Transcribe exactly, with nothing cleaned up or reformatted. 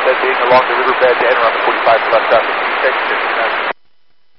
being along the riverbed and around the forty-five left traffic. Thank you, sir.